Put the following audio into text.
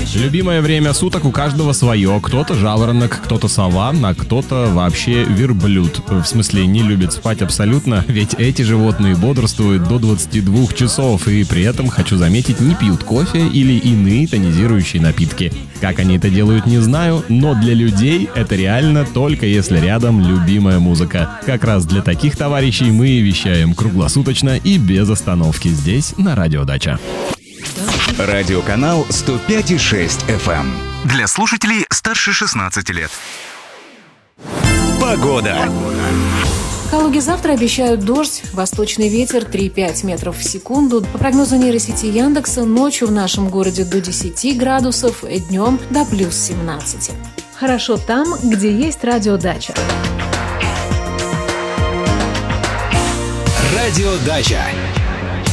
Любимое время суток у каждого свое. Кто-то жаворонок, кто-то сова, а кто-то вообще верблюд. В смысле, не любит спать абсолютно, ведь эти животные бодрствуют до 22 часов и при этом, хочу заметить, не пьют кофе или иные тонизирующие напитки. Как они это делают, не знаю, но для людей это реально только если рядом любимая музыка. Как раз для таких товарищей мы и вещаем круглосуточно и без остановки здесь, на Радио Дача. Радиоканал 105,6 FM. Для слушателей старше 16 лет. Погода. В Калуге завтра обещают дождь, восточный ветер 3-5 метров в секунду. По прогнозу нейросети Яндекса, ночью в нашем городе до 10 градусов, днем до плюс 17. Хорошо там, где есть радиодача. Радиодача.